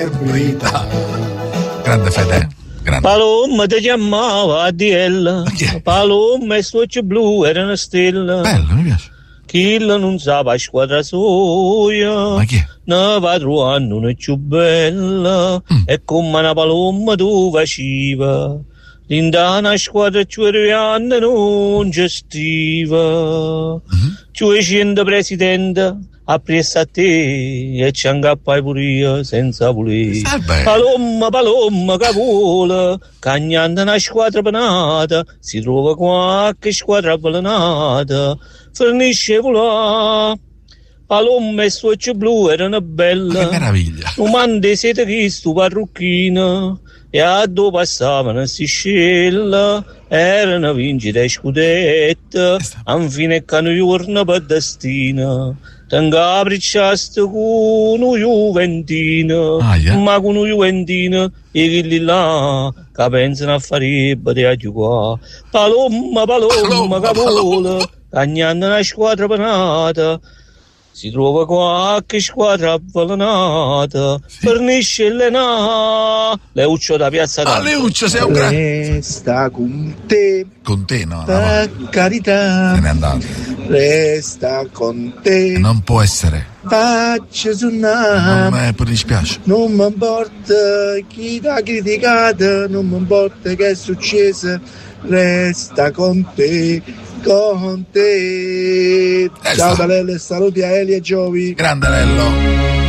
Grande Fede. Grande. Paloma ti chiamava ADL. Paloma e suoccio blu era una stella. Bello, mi piace. Chi non sa la squadra soia. Ma chi è? Ne va trovando una più bella. E come una paloma tu faciva. L'indana squadra ci arrivando non gestiva. Ci scende presidente. Appresso a te e ci angappai pure io senza volere. Paloma che vola, cagnando una squadra penata, si trova qualche squadra avvelenata, fornisce volà. Paloma e suoccio blu erano belle. Che meraviglia. Un mande siete chi stu parrucchino, e a dove passavano si scella, erano vincite scudette, infine che non giorno per destino. Tenga bricciasto con un Juventino, ma con un Juventino e quelli là che pensano a fare di aiutare. Paloma che vola, cagnando una squadra penata, si trova qualche squadra avvelenata, fornisce Leuccio da Piazza d'Arte. Leuccio, sei un grande. Resta con te. Con te, no? Per carità. Se n'è andato. Resta con te. Non può essere. Faccia suonare. Non mi dispiace. Non mi importa chi t'ha criticato, non mi importa che è successo. Resta con te. Con te. Ciao da Lello e saluti a Eli e Giovi. Grande Lello.